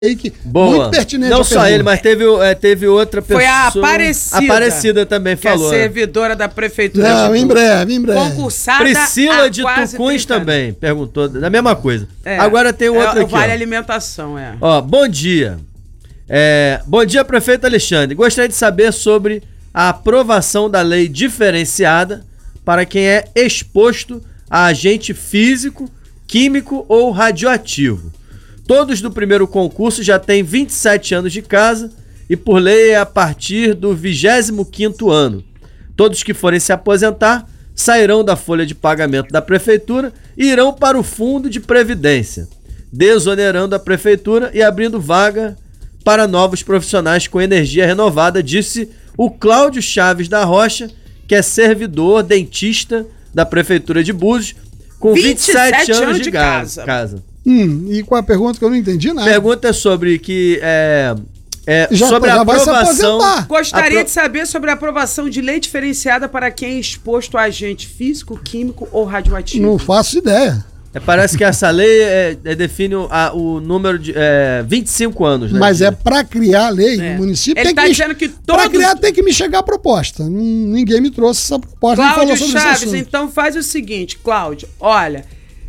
Boa. Muito pertinente. Não só ele, mas teve outra pessoa. Foi a Aparecida. Aparecida também falou. Que é servidora da prefeitura. Não, em breve. Concursada. Priscila de Tucuns também perguntou da mesma coisa. Agora tem outra aqui. Vale alimentação, Ó, bom dia. Bom dia, prefeito Alexandre. Gostaria de saber sobre a aprovação da lei diferenciada para quem é exposto a agente físico, químico ou radioativo. Todos do primeiro concurso já têm 27 anos de casa e por lei é a partir do 25º ano. Todos que forem se aposentar sairão da folha de pagamento da prefeitura e irão para o fundo de previdência, desonerando a prefeitura e abrindo vaga para novos profissionais com energia renovada, disse o Cláudio Chaves da Rocha, que é servidor dentista da prefeitura de Búzios, com 27 anos de casa. E qual a pergunta que eu não entendi nada? A pergunta é sobre sobre a aprovação. Gostaria de saber sobre a aprovação de lei diferenciada para quem é exposto a agente físico, químico ou radioativo. Não faço ideia. Parece que essa lei define o número de 25 anos, né? Mas para criar a lei no município. Ele está dizendo que para criar tem que me chegar a proposta. Ninguém me trouxe essa proposta. Cláudio Chaves, então faz o seguinte, Cláudio, olha,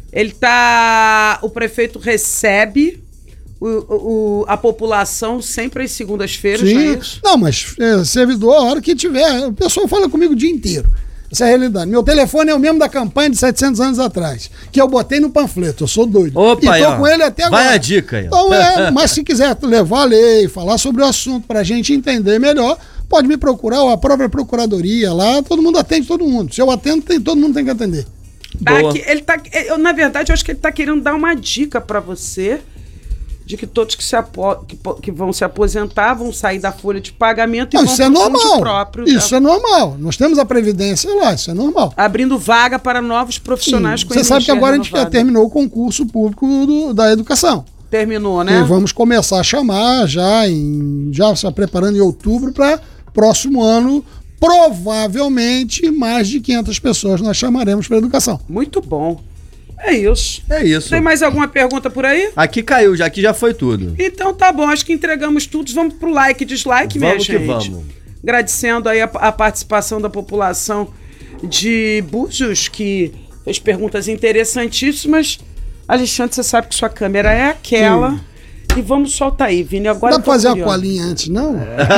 o prefeito recebe a população sempre às segundas-feiras, não é isso? Não, mas servidor, a hora que tiver, o pessoal fala comigo o dia inteiro. Essa é a realidade. Meu telefone é o mesmo da campanha de 700 anos atrás, que eu botei no panfleto, eu sou doido. Opa, e tô com ele até agora. Vai a dica aí. Então, mas se quiser levar a lei, falar sobre o assunto pra gente entender melhor, pode me procurar, ou a própria procuradoria lá, todo mundo atende todo mundo. Se eu atendo, todo mundo tem que atender. Na verdade, eu acho que ele tá querendo dar uma dica pra você de que todos que vão se aposentar vão sair da folha de pagamento e vão para o fundo próprio. Isso é normal. Nós temos a previdência lá, isso é normal. Abrindo vaga para novos profissionais com energia renovada. Você sabe que agora renovada. A gente terminou o concurso público da educação. Terminou, né? E vamos começar a chamar já se preparando em outubro para próximo ano, provavelmente mais de 500 pessoas nós chamaremos para educação. Muito bom. É isso. Tem mais alguma pergunta por aí? Aqui caiu, aqui já foi tudo. Então tá bom, acho que entregamos tudo. Vamos pro like e dislike, minha gente. Vamos. Agradecendo aí a participação da população de Búzios, que fez perguntas interessantíssimas. Alexandre, você sabe que sua câmera é aquela. E vamos soltar aí, Vini. Agora dá pra fazer uma colinha antes, não?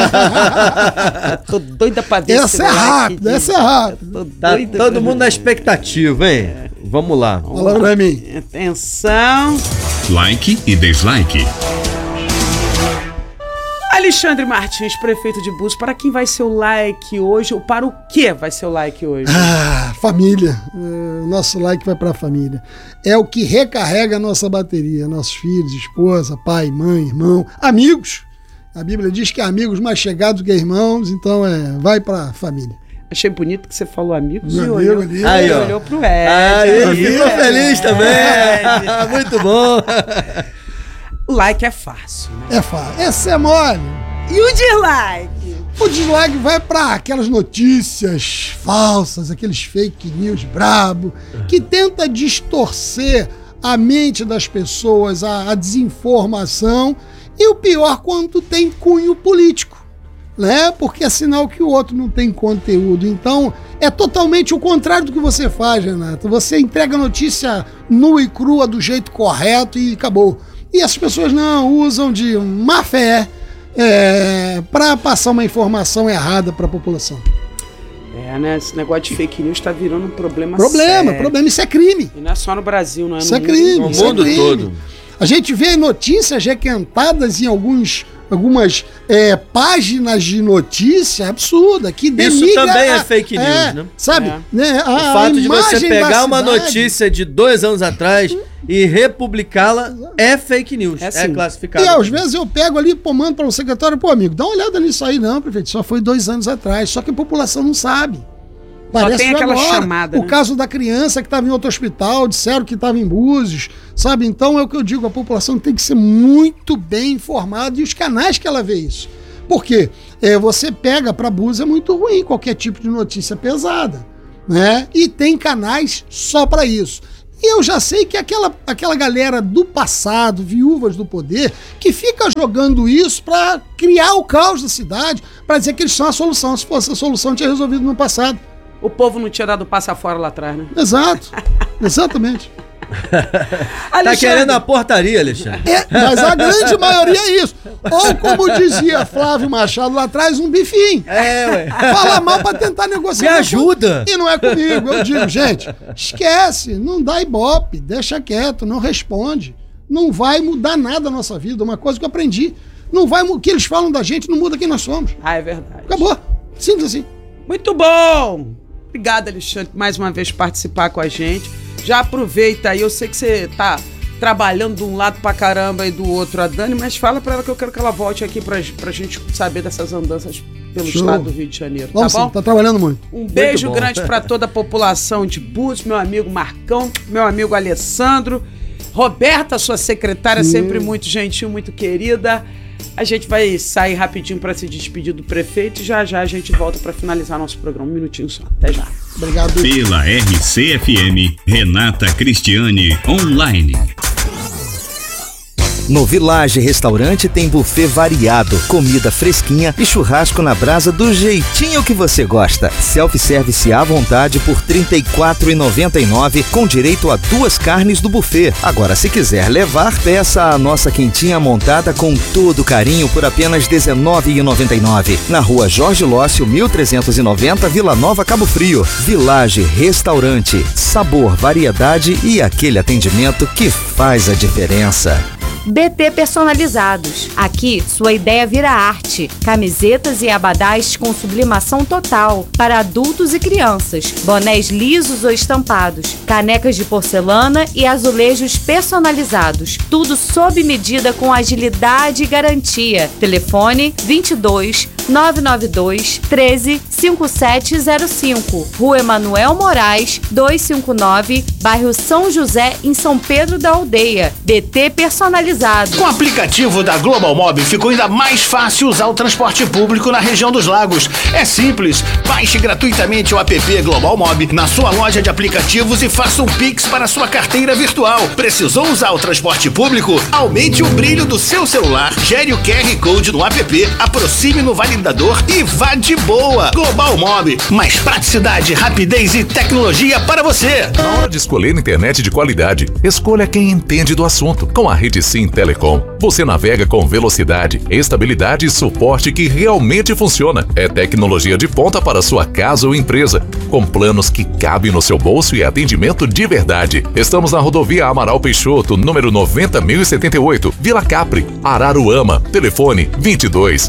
Tô doida pra ver essa é rápida, essa é rápida. Tá todo mundo na expectativa, hein? Vamos lá. Fala pra mim. Atenção. Like e dislike. Alexandre Martins, prefeito de Búzios, para quem vai ser o like hoje? Ou para o que vai ser o like hoje? Família. Nosso like vai para a família. É o que recarrega a nossa bateria. Nossos filhos, esposa, pai, mãe, irmão, amigos. A Bíblia diz que amigos mais chegados que irmãos, então vai para a família. Achei bonito que você falou amigos e olhou pro Ed. Ele ficou feliz também. Muito bom. O like é fácil, né? É fácil. Essa é mole. E o dislike? O dislike vai para aquelas notícias falsas, aqueles fake news brabo, que tenta distorcer a mente das pessoas, a desinformação, e o pior, quando tem cunho político, né? Porque é sinal que o outro não tem conteúdo. Então, é totalmente o contrário do que você faz, Renato. Você entrega a notícia nua e crua do jeito correto e acabou. E as pessoas não usam de má fé para passar uma informação errada para a população. Né? Esse negócio de fake news está virando um problema sério. Problema. Isso é crime. E não é só no Brasil, não é? Isso é crime. No mundo todo. A gente vê notícias requentadas em algumas páginas de notícia absurda que denigra. Isso também é fake news, né? Sabe? Né? O fato de você pegar uma notícia de 2 anos atrás e republicá-la é fake news, é classificado. E às vezes eu pego ali, mando para o secretário, amigo, dá uma olhada nisso aí, não, prefeito, só foi 2 anos atrás, só que a população não sabe. Só tem aquela chamada. O caso da criança que estava em outro hospital, disseram que estava em Búzios, sabe? Então é o que eu digo, a população tem que ser muito bem informada e os canais que ela vê isso. Por quê? Você pega para Búzios, é muito ruim qualquer tipo de notícia pesada, né? E tem canais só para isso. E eu já sei que aquela galera do passado, viúvas do poder, que fica jogando isso para criar o caos da cidade, para dizer que eles são a solução. Se fosse a solução, tinha resolvido no passado. O povo não tinha dado passa fora lá atrás, né? Exato, exatamente. Tá querendo a portaria, Alexandre. Mas a grande maioria é isso. Ou, como dizia Flávio Machado lá atrás, um bifinho. Ué. Fala mal pra tentar negociar. Me ajuda. E não é comigo. Eu digo, gente, esquece, não dá ibope, deixa quieto, não responde. Não vai mudar nada na nossa vida. Uma coisa que eu aprendi. Não vai, o que eles falam da gente não muda quem nós somos. É verdade. Acabou. Simples assim. Muito bom. Obrigada, Alexandre, por mais uma vez participar com a gente. Já aproveita aí, eu sei que você tá trabalhando de um lado pra caramba e do outro a Dani, mas fala pra ela que eu quero que ela volte aqui pra gente saber dessas andanças pelo estado do Rio de Janeiro, Vamos tá bom? sim, tá trabalhando muito. Um beijo grande pra toda a população de Búzios, meu amigo Marcão, meu amigo Alessandro, Roberta, sua secretária, sempre muito gentil, muito querida. A gente vai sair rapidinho para se despedir do prefeito e já a gente volta para finalizar nosso programa. Um minutinho só. Até já. Obrigado. Pela RCFM, Renata Cristiane Online. No Village Restaurante tem buffet variado, comida fresquinha e churrasco na brasa do jeitinho que você gosta. Self-service à vontade por R$ 34,99 com direito a 2 carnes do buffet. Agora, se quiser levar, peça a nossa quentinha montada com todo carinho por apenas R$ 19,99. Na rua Jorge Lócio, 1390, Vila Nova, Cabo Frio. Village Restaurante. Sabor, variedade e aquele atendimento que faz a diferença. BT Personalizados. Aqui, sua ideia vira arte. Camisetas e abadás com sublimação total para adultos e crianças. Bonés lisos ou estampados. Canecas de porcelana e azulejos personalizados. Tudo sob medida com agilidade e garantia. Telefone 22 992 13 5705. Rua Emanuel Moraes, 259, bairro São José, em São Pedro da Aldeia. BT Personalizados. Com o aplicativo da Global Mob ficou ainda mais fácil usar o transporte público na região dos lagos. É simples, baixe gratuitamente o app Global Mob na sua loja de aplicativos e faça um Pix para a sua carteira virtual. Precisou usar o transporte público? Aumente o brilho do seu celular, gere o QR Code no app, aproxime no validador e vá de boa. Global Mob, mais praticidade, rapidez e tecnologia para você. Na hora de escolher internet de qualidade, escolha quem entende do assunto. Com a Rede Sim Telecom, você navega com velocidade, estabilidade e suporte que realmente funciona. É tecnologia de ponta para sua casa ou empresa, com planos que cabem no seu bolso e atendimento de verdade. Estamos na rodovia Amaral Peixoto, número 90.078, Vila Capri, Araruama. Telefone 22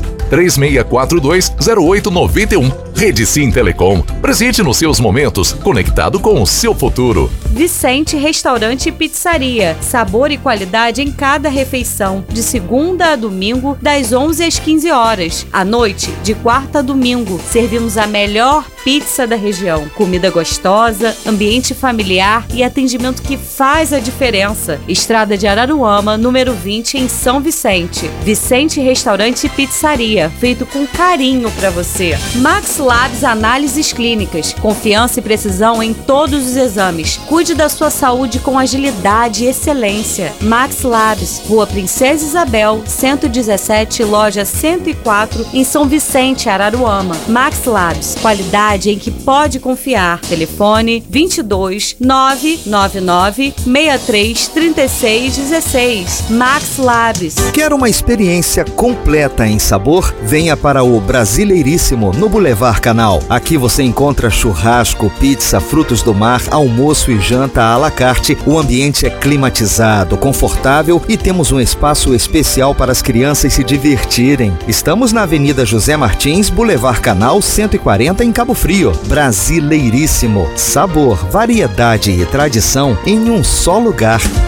3642 0891. Rede Sim Telecom, presente nos seus momentos, conectado com o seu futuro. Vicente Restaurante e Pizzaria. Sabor e qualidade em cada refeição. De segunda a domingo, das 11 às 15 horas. À noite, de quarta a domingo, servimos a melhor pizza da região. Comida gostosa, ambiente familiar e atendimento que faz a diferença. Estrada de Araruama, número 20, em São Vicente. Vicente Restaurante e Pizzaria. Feito com carinho para você. Max Labs Análises Clínicas. Confiança e precisão em todos os exames. Cuide da sua saúde com agilidade e excelência. Max Labs, Rua Princesa Isabel, 117, loja 104, em São Vicente, Araruama. Max Labs, qualidade em que pode confiar. Telefone 22 999 63 36 16. Max Labs. Quer uma experiência completa em sabor? Venha para o Brasileiríssimo, no Boulevard Canal. Aqui você encontra churrasco, pizza, frutos do mar, almoço e janta à la carte. O ambiente é climatizado, confortável e temos um espaço especial para as crianças se divertirem. Estamos na Avenida José Martins, Boulevard Canal 140, em Cabo Frio. Brasileiríssimo. Sabor, variedade e tradição em um só lugar.